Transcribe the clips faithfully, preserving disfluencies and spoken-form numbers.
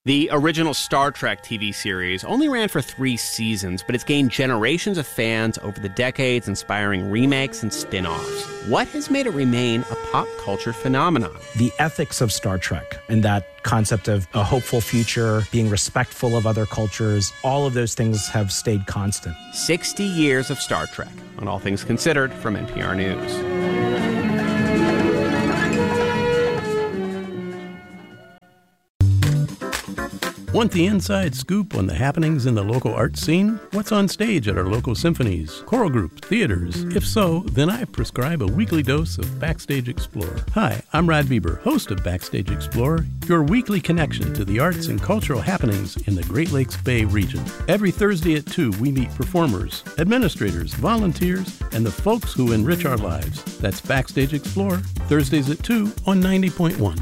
The original Star Trek T V series only ran for three seasons, but it's gained generations of fans over the decades, inspiring remakes and spin-offs. What has made it remain a pop culture phenomenon? The ethics of Star Trek and that concept of a hopeful future, being respectful of other cultures, all of those things have stayed constant. sixty years of Star Trek, on All Things Considered from N P R News. Want the inside scoop on the happenings in the local art scene? What's on stage at our local symphonies, choral groups, theaters? If so, then I prescribe a weekly dose of Backstage Explorer. Hi, I'm Rod Bieber, host of Backstage Explorer, your weekly connection to the arts and cultural happenings in the Great Lakes Bay region. Every Thursday at two, we meet performers, administrators, volunteers, and the folks who enrich our lives. That's Backstage Explorer, Thursdays at two on ninety point one.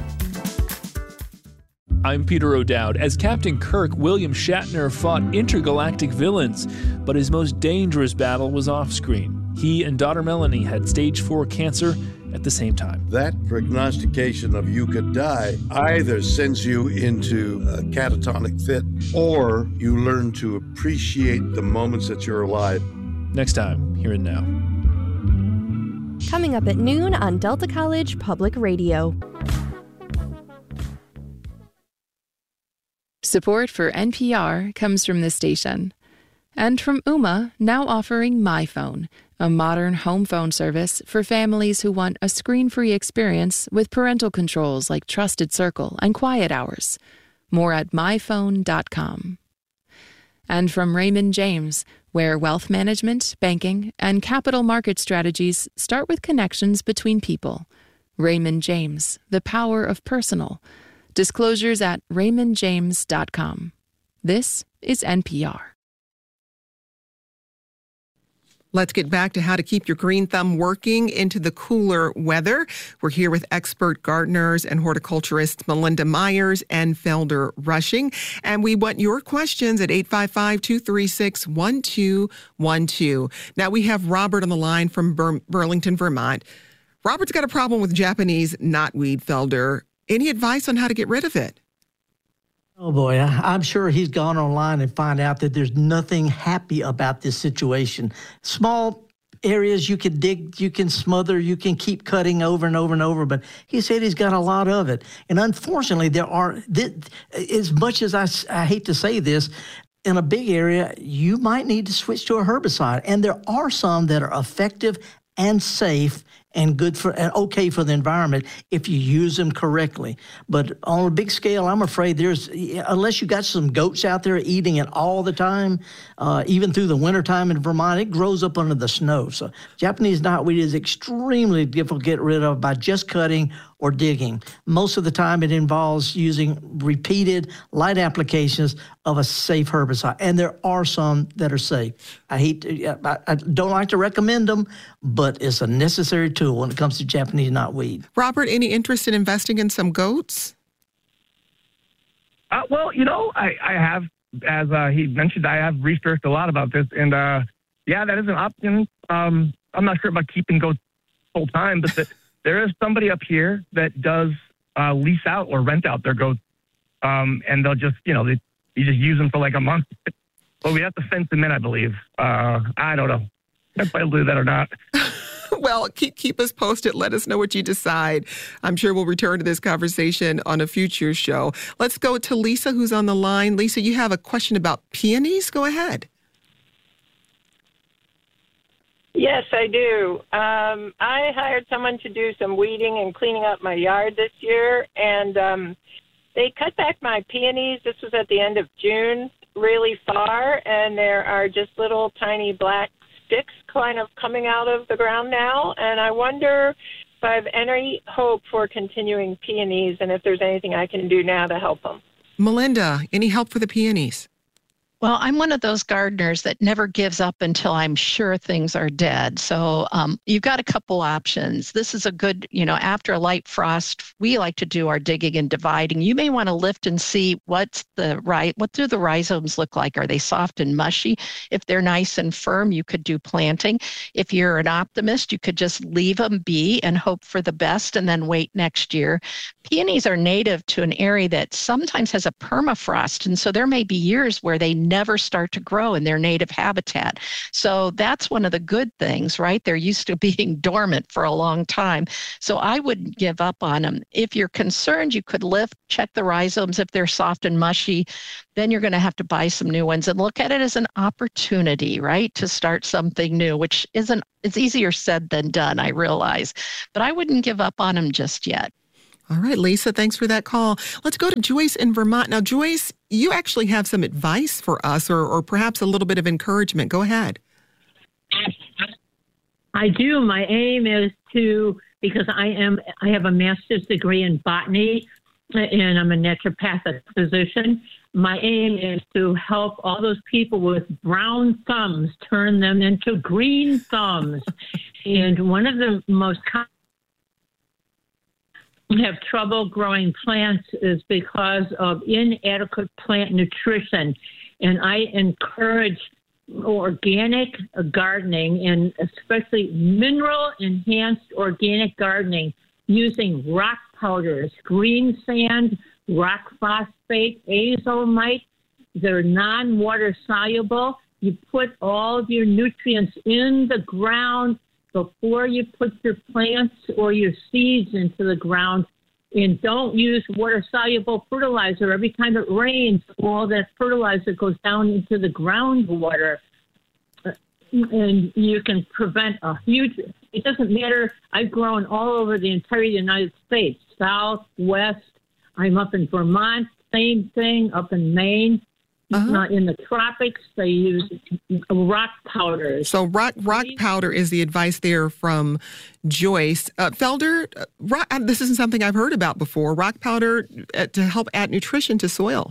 I'm Peter O'Dowd. As Captain Kirk, William Shatner fought intergalactic villains, but his most dangerous battle was off-screen. He and daughter Melanie had stage four cancer at the same time. That prognostication of you could die either sends you into a catatonic fit or you learn to appreciate the moments that you're alive. Next time, Here and Now. Coming up at noon on Delta College Public Radio. Support for N P R comes from this station. And from Ooma, now offering MyPhone, a modern home phone service for families who want a screen-free experience with parental controls like Trusted Circle and Quiet Hours. More at my phone dot com. And from Raymond James, where wealth management, banking, and capital market strategies start with connections between people. Raymond James, the power of personal. Disclosures at raymond james dot com. This is N P R. Let's get back to how to keep your green thumb working into the cooler weather. We're here with expert gardeners and horticulturists Melinda Myers and Felder Rushing. And we want your questions at eight five five, two three six, one two one two. Now we have Robert on the line from Bur- Burlington, Vermont. Robert's got a problem with Japanese knotweed, Felder. Any advice on how to get rid of it? Oh, boy, I'm sure he's gone online and find out that there's nothing happy about this situation. Small areas you can dig, you can smother, you can keep cutting over and over and over, but he said he's got a lot of it. And unfortunately, there are, as much as I, I hate to say this, in a big area, you might need to switch to a herbicide. And there are some that are effective and safe and good for and okay for the environment if you use them correctly. But on a big scale, I'm afraid there's, unless you got some goats out there eating it all the time, uh, even through the wintertime in Vermont, it grows up under the snow. So Japanese knotweed is extremely difficult to get rid of by just cutting or digging. Most of the time it involves using repeated light applications of a safe herbicide. And there are some that are safe. I hate to, I, I don't like to recommend them, but it's a necessary tool when it comes to Japanese knotweed. Robert, any interest in investing in some goats? Uh, well, you know, I, I have, as uh, he mentioned, I have researched a lot about this. And, uh, yeah, that is an option. Um, I'm not sure about keeping goats full time, but the, there is somebody up here that does uh, lease out or rent out their goats. Um, and they'll just, you know, they, you just use them for like a month. But we have to fence them in, I believe. Uh, I don't know if I'll do that or not. Well, keep keep us posted. Let us know what you decide. I'm sure we'll return to this conversation on a future show. Let's go to Lisa, who's on the line. Lisa, you have a question about peonies? Go ahead. Yes, I do. Um, I hired someone to do some weeding and cleaning up my yard this year, and um, they cut back my peonies. This was at the end of June, really far, and there are just little tiny black sticks kind of coming out of the ground now, and I wonder if I have any hope for continuing peonies and if there's anything I can do now to help them. Melinda, any help for the peonies? Well, I'm one of those gardeners that never gives up until I'm sure things are dead. So um, you've got a couple options. This is a good, you know, after a light frost, we like to do our digging and dividing. You may want to lift and see what's the right, what do the rhizomes look like? Are they soft and mushy? If they're nice and firm, you could do planting. If you're an optimist, you could just leave them be and hope for the best and then wait next year. Peonies are native to an area that sometimes has a permafrost, and so there may be years where they never start to grow in their native habitat. So that's one of the good things, right? They're used to being dormant for a long time. So I wouldn't give up on them. If you're concerned, you could lift, check the rhizomes. If they're soft and mushy, then you're going to have to buy some new ones and look at it as an opportunity, right, to start something new, which isn't, it's easier said than done, I realize. But I wouldn't give up on them just yet. All right, Lisa, thanks for that call. Let's go to Joyce in Vermont. Now, Joyce, you actually have some advice for us or, or perhaps a little bit of encouragement. Go ahead. I do. My aim is to, because I am, I have a master's degree in botany and I'm a naturopathic physician. My aim is to help all those people with brown thumbs, turn them into green thumbs. And one of the most common have trouble growing plants is because of inadequate plant nutrition. And I encourage organic gardening and especially mineral-enhanced organic gardening using rock powders, green sand, rock phosphate, azomite. They're non-water soluble. You put all of your nutrients in the ground before you put your plants or your seeds into the ground, and don't use water-soluble fertilizer. Every time it rains, all that fertilizer goes down into the groundwater, and you can prevent a huge, it doesn't matter, I've grown all over the entire United States, south, west, I'm up in Vermont, same thing, up in Maine. Uh-huh. Not in the tropics, they use rock powders. So rock rock powder is the advice there from Joyce. Uh, Felder, rock, this isn't something I've heard about before. Rock powder uh, to help add nutrition to soil.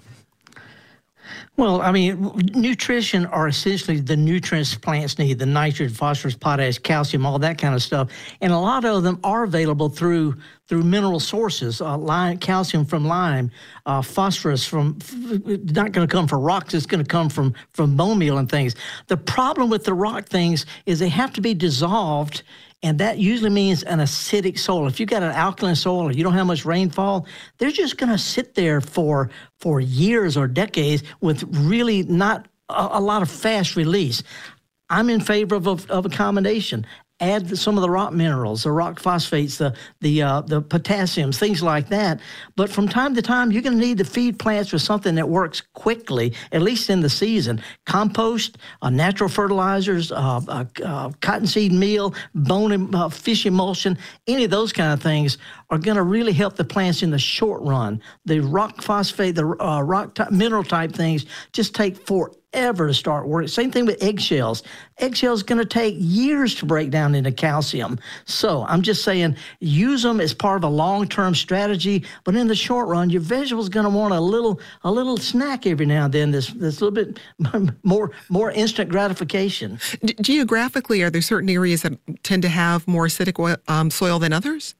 Well, I mean, nutrition are essentially the nutrients plants need, the nitrogen, phosphorus, potash, calcium, all that kind of stuff. And a lot of them are available through through mineral sources, uh, lime, calcium from lime, uh, phosphorus from, not going to come from rocks, it's going to come from, from bone meal and things. The problem with the rock things is they have to be dissolved, and that usually means an acidic soil. If you've got an alkaline soil or you don't have much rainfall, they're just going to sit there for for years or decades with really not a, a lot of fast release. I'm in favor of, of, of a combination. Add some of the rock minerals, the rock phosphates, the the uh, the potassiums, things like that. But from time to time, you're going to need to feed plants with something that works quickly, at least in the season. Compost, uh, natural fertilizers, uh, uh, uh, cottonseed meal, bone uh, fish emulsion, any of those kind of things are going to really help the plants in the short run. The rock phosphate, the uh, rock type, mineral type things just take forever. ever to start working. Same thing with eggshells. Eggshells going to take years to break down into calcium. So I'm just saying, use them as part of a long-term strategy. But in the short run, your vegetables going to want a little a little snack every now and then. This this little bit more more instant gratification. G- geographically, are there certain areas that tend to have more acidic oil, um, soil than others?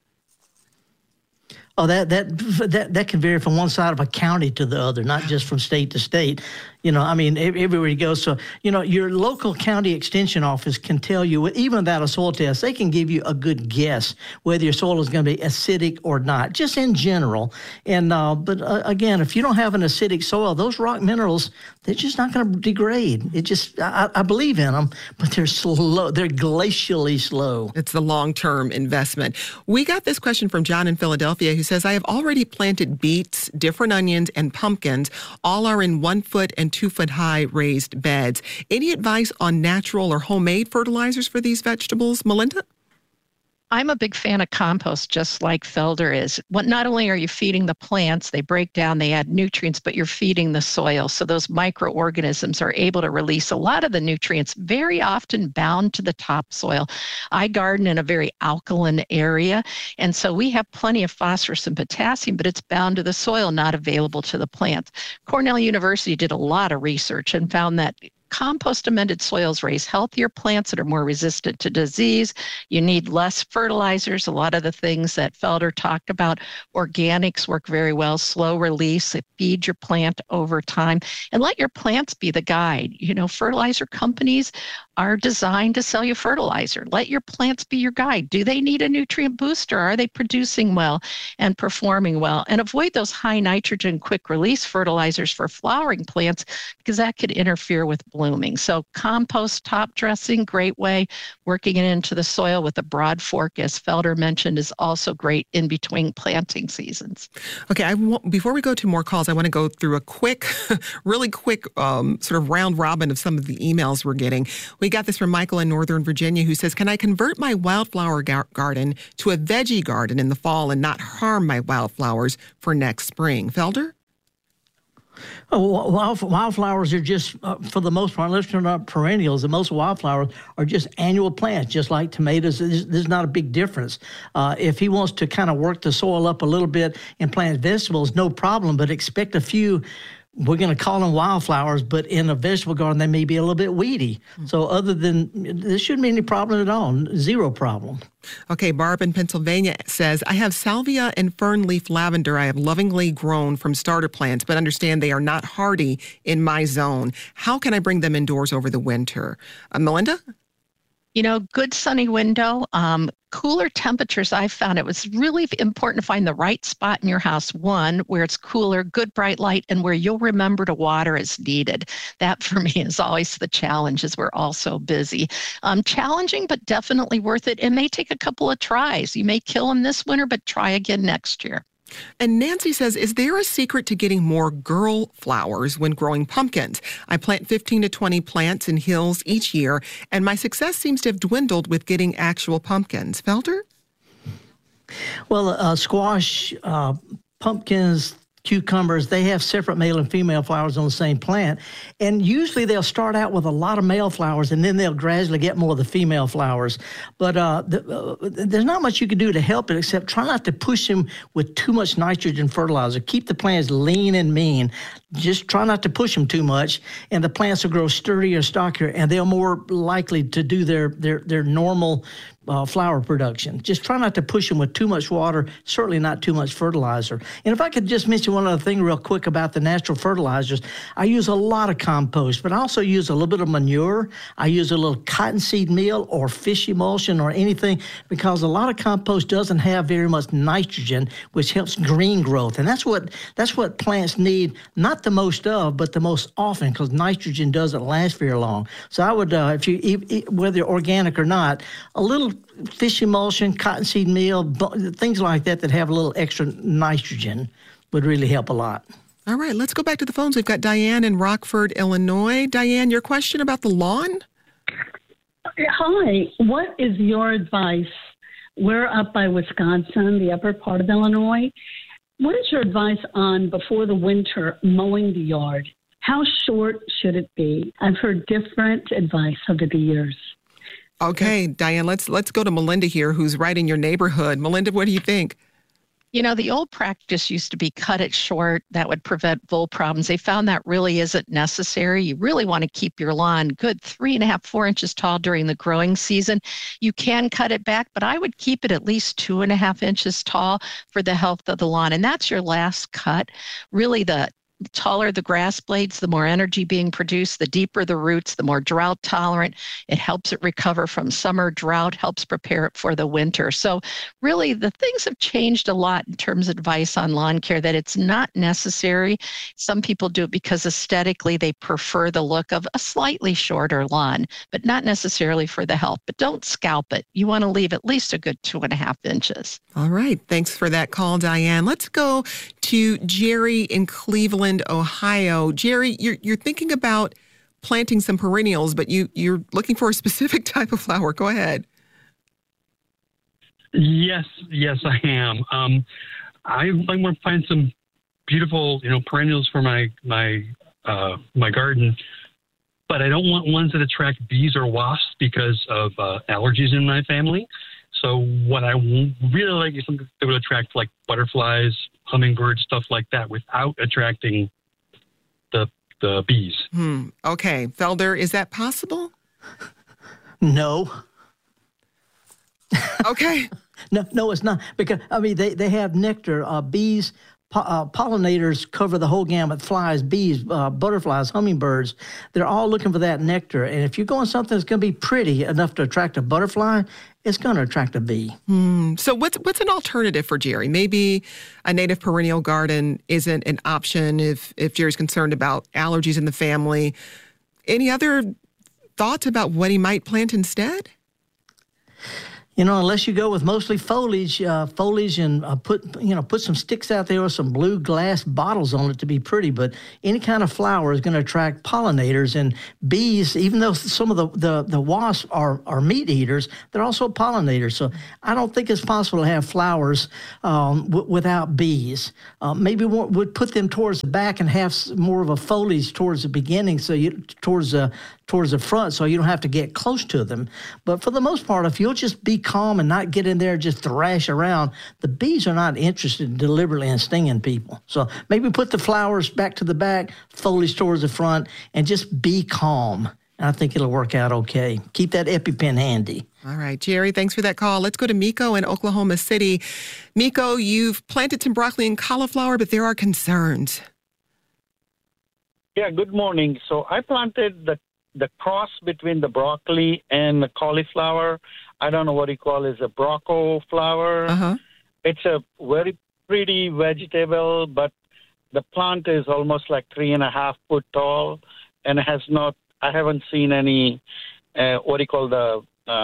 Oh, that that that that can vary from one side of a county to the other, not just from state to state. You know, I mean, everywhere you go. So, you know, your local county extension office can tell you, even without a soil test, they can give you a good guess whether your soil is going to be acidic or not, just in general. And uh, but uh, again, if you don't have an acidic soil, those rock minerals, they're just not going to degrade. It just, I, I believe in them, but they're slow. They're glacially slow. It's the long-term investment. We got this question from John in Philadelphia who says, I have already planted beets, different onions, and pumpkins. All are in one foot and two foot high raised beds. Any advice on natural or homemade fertilizers for these vegetables, Melinda? I'm a big fan of compost, just like Felder is. What not only are you feeding the plants, they break down, they add nutrients, but you're feeding the soil. So those microorganisms are able to release a lot of the nutrients, very often bound to the topsoil. I garden in a very alkaline area, and so we have plenty of phosphorus and potassium, but it's bound to the soil, not available to the plants. Cornell University did a lot of research and found that compost amended soils raise healthier plants that are more resistant to disease. You need less fertilizers. A lot of the things that Felder talked about, organics work very well, slow release, they feed your plant over time, and let your plants be the guide. You know, fertilizer companies are designed to sell you fertilizer. Let your plants be your guide. Do they need a nutrient booster? Are they producing well and performing well? And avoid those high nitrogen, quick release fertilizers for flowering plants, because that could interfere with blooming. So compost, top dressing, great way. Working it into the soil with a broad fork, as Felder mentioned, is also great in between planting seasons. Okay, I w- before we go to more calls, I want to go through a quick, really quick um, sort of round robin of some of the emails we're getting. We got this from Michael in Northern Virginia, who says, can I convert my wildflower gar- garden to a veggie garden in the fall and not harm my wildflowers for next spring? Felder? Oh, wild, wildflowers are just, uh, for the most part, unless they're not perennials, the most wildflowers are just annual plants, just like tomatoes. There's, there's not a big difference. Uh, if he wants to kind of work the soil up a little bit and plant vegetables, no problem, but expect a few. We're going to call them wildflowers, but in a vegetable garden, they may be a little bit weedy. Mm-hmm. So other than, there shouldn't be any problem at all, zero problem. Okay, Barb in Pennsylvania says, I have salvia and fern leaf lavender I have lovingly grown from starter plants, but understand they are not hardy in my zone. How can I bring them indoors over the winter? Uh, Melinda? You know, good sunny window, um, cooler temperatures. I found it was really important to find the right spot in your house. One, where it's cooler, good bright light, and where you'll remember to water as needed. That for me is always the challenge, as we're all so busy. Um, challenging, but definitely worth it. It may take a couple of tries. You may kill them this winter, but try again next year. And Nancy says, is there a secret to getting more girl flowers when growing pumpkins? I plant fifteen to twenty plants in hills each year, and my success seems to have dwindled with getting actual pumpkins. Felder? Well, uh, squash, uh, pumpkins, cucumbers, they have separate male and female flowers on the same plant. And usually they'll start out with a lot of male flowers, and then they'll gradually get more of the female flowers. But uh, the, uh, there's not much you can do to help it, except try not to push them with too much nitrogen fertilizer. Keep the plants lean and mean. Just try not to push them too much, and the plants will grow sturdier, stockier, and they're more likely to do their, their, their normal Uh, flower production. Just try not to push them with too much water, certainly not too much fertilizer. And if I could just mention one other thing real quick about the natural fertilizers, I use a lot of compost, but I also use a little bit of manure. I use a little cottonseed meal or fish emulsion or anything, because a lot of compost doesn't have very much nitrogen, which helps green growth. And that's what that's what plants need, not the most of, but the most often, because nitrogen doesn't last very long. So I would, uh, if you eat, eat, whether organic or not, a little fish emulsion, cottonseed meal, things like that that have a little extra nitrogen would really help a lot. All right, let's go back to the phones. We've got Diane in Rockford, Illinois. Diane, your question about the lawn? Hi. What is your advice? We're up by Wisconsin, the upper part of Illinois. What is your advice on, before the winter, mowing the yard? How short should it be? I've heard different advice over the years. Okay, Diane, let's let's go to Melinda here, who's right in your neighborhood. Melinda, what do you think? You know, the old practice used to be cut it short. That would prevent vole problems. They found that really isn't necessary. You really want to keep your lawn good three and a half, four inches tall during the growing season. You can cut it back, but I would keep it at least two and a half inches tall for the health of the lawn. And that's your last cut. Really, the The taller the grass blades, the more energy being produced, the deeper the roots, the more drought tolerant. It helps it recover from summer drought, helps prepare it for the winter. So really, the things have changed a lot in terms of advice on lawn care, that it's not necessary. Some people do it because aesthetically they prefer the look of a slightly shorter lawn, but not necessarily for the health. But don't scalp it. You want to leave at least a good two and a half inches. All right. Thanks for that call, Diane. Let's go to Jerry in Cleveland, Ohio. Jerry, you're you're thinking about planting some perennials, but you, you're looking for a specific type of flower. Go ahead. Yes, yes, I am. Um, I, I want to find some beautiful, you know, perennials for my my uh, my garden, but I don't want ones that attract bees or wasps because of uh, allergies in my family. So what I really like is something that would attract like butterflies, hummingbirds, stuff like that, without attracting the the bees. Hmm. Okay, Felder, is that possible? No. Okay. No, no, it's not. Because, I mean, they, they have nectar. Uh, bees, po- uh, pollinators cover the whole gamut. Flies, bees, uh, butterflies, hummingbirds. They're all looking for that nectar. And if you go on something that's going to be pretty enough to attract a butterfly, it's going to attract a bee. Hmm. So what's, what's an alternative for Jerry? Maybe a native perennial garden isn't an option if, if Jerry's concerned about allergies in the family. Any other thoughts about what he might plant instead? You know, unless you go with mostly foliage, uh, foliage and uh, put, you know, put some sticks out there with some blue glass bottles on it to be pretty. But any kind of flower is going to attract pollinators, and bees, even though some of the, the, the wasps are, are meat eaters, they're also pollinators. So I don't think it's possible to have flowers um, w- without bees. Uh, maybe we'll, we'll put them towards the back and have more of a foliage towards the beginning, so you towards the towards the front, so you don't have to get close to them. But for the most part, if you'll just be calm and not get in there and just thrash around, the bees are not interested deliberately in stinging people. So maybe put the flowers back to the back, foliage towards the front, and just be calm. And I think it'll work out okay. Keep that EpiPen handy. All right, Jerry, thanks for that call. Let's go to Miko in Oklahoma City. Miko, you've planted some broccoli and cauliflower, but there are concerns. Yeah, good morning. So I planted the the cross between the broccoli and the cauliflower. I don't know what you call it, is a brocco flower. Uh-huh. It's a very pretty vegetable, but the plant is almost like three and a half foot tall, and has not, I haven't seen any, uh, what do you call the,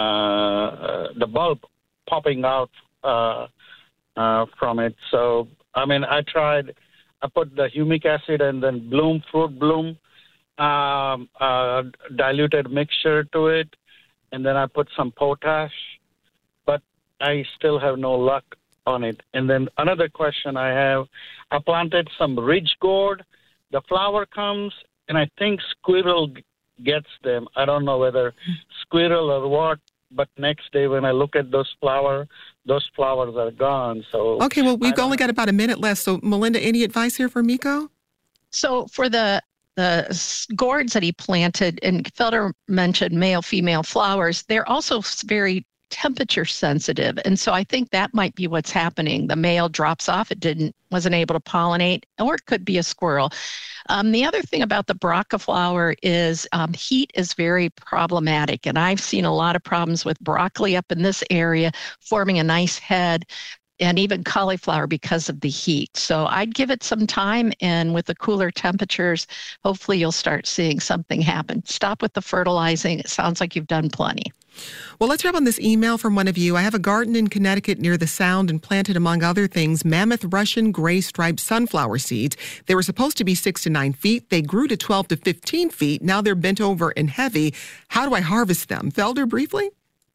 uh, the bulb popping out uh, uh, from it. So, I mean, I tried, I put the humic acid and then bloom, fruit bloom, Um, uh, diluted mixture to it, and then I put some potash, but I still have no luck on it. And then another question I have, I planted some ridge gourd. The flower comes, and I think squirrel gets them. I don't know whether squirrel or what, but next day when I look at those flowers, those flowers are gone. So Okay, well, we've only got about a minute left. So, Melinda, any advice here for Miko? So for the the gourds that he planted, and Felder mentioned male, female flowers, they're also very temperature sensitive. And so I think that might be what's happening. The male drops off, it didn't, wasn't able to pollinate, or it could be a squirrel. Um, the other thing about the Braca flower is um, heat is very problematic. And I've seen a lot of problems with broccoli up in this area forming a nice head, and even cauliflower because of the heat. So I'd give it some time, and with the cooler temperatures, hopefully you'll start seeing something happen. Stop with the fertilizing. It sounds like you've done plenty. Well, let's wrap on this email from one of you. I have a garden in Connecticut near the Sound and planted, among other things, mammoth Russian gray striped sunflower seeds. They were supposed to be six to nine feet. They grew to twelve to fifteen feet. Now they're bent over and heavy. How do I harvest them? Felder, briefly?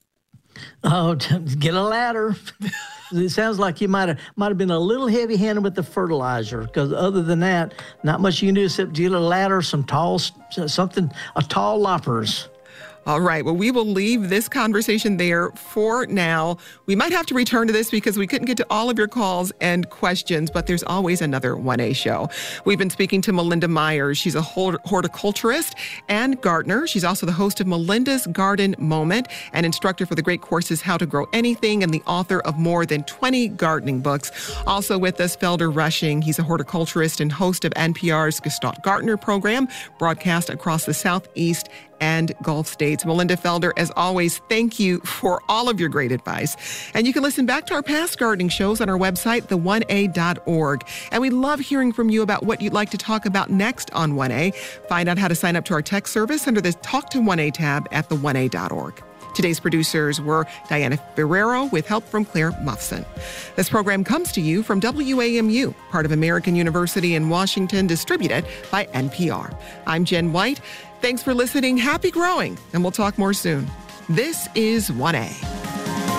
Oh, get a ladder. It sounds like you might have might have been a little heavy-handed with the fertilizer, because other than that, not much you can do except get a ladder, some tall, something, a tall loppers. All right. Well, we will leave this conversation there for now. We might have to return to this because we couldn't get to all of your calls and questions, but there's always another one A show. We've been speaking to Melinda Myers. She's a horticulturist and gardener. She's also the host of Melinda's Garden Moment, an instructor for the great courses How to Grow Anything, and the author of more than twenty gardening books. Also with us, Felder Rushing. He's a horticulturist and host of N P R's Gestalt Gardener program, broadcast across the Southeast and Gulf states. Melinda, Felder, as always, thank you for all of your great advice. And you can listen back to our past gardening shows on our website, the one a dot org. And we love hearing from you about what you'd like to talk about next on one A. Find out how to sign up to our text service under the Talk to one A tab at the one a dot org. Today's producers were Diana Ferrero with help from Claire Muffson. This program comes to you from W A M U, part of American University in Washington, distributed by N P R. I'm Jen White. Thanks for listening. Happy growing, and we'll talk more soon. This is one A.